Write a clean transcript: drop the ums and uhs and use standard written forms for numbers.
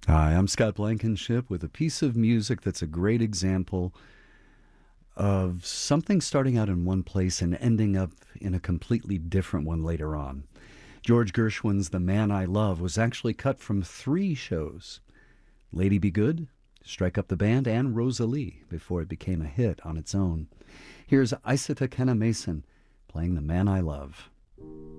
Hi, I'm Scott Blankenship with a piece of music that's a great example of something starting out in one place and ending up in a completely different one later on. George Gershwin's The Man I Love was actually cut from three shows: Lady Be Good, Strike Up the Band, and Rosalie before it became a hit on its own. Here's Isata Kenna Mason playing The Man I Love.